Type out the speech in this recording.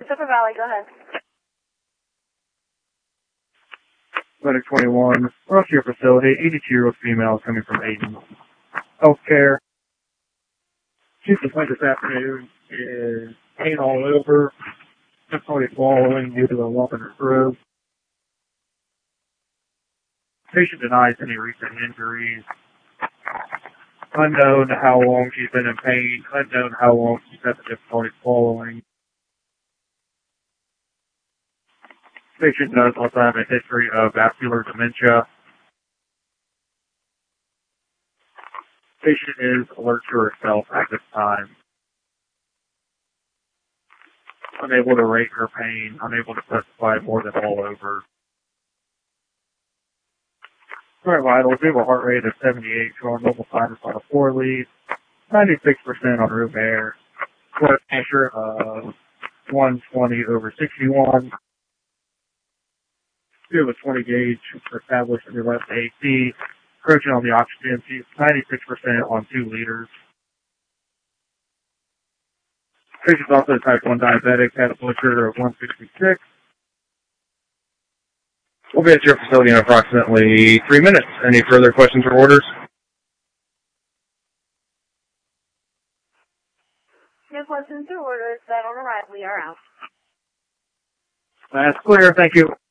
Pacific Valley, go ahead. Clinic 21, we're up to your facility. 82-year-old female coming from Aiden Healthcare. She's complaint this afternoon is pain all over, difficulty swallowing due to a lump in her throat. Patient denies any recent injuries. Unknown how long she's been in pain. Unknown how long she's had the difficulty swallowing. Patient does also have a history of vascular dementia. Patient is alert to herself at this time. Unable to rate her pain. Unable to specify more than all over. Current vitals, we have a heart rate of 78, showing normal sinus on a 4 lead, 96% on room air, blood pressure of 120/61. We have a 20 gauge established in your left AC, approaching on the oxygen, she's 96% on 2 liters. Patient's also type 1 diabetic, had a blood sugar of 166. We'll be at your facility in approximately 3 minutes. Any further questions or orders? No questions or orders. That on arrival, we are out. That's clear. Thank you.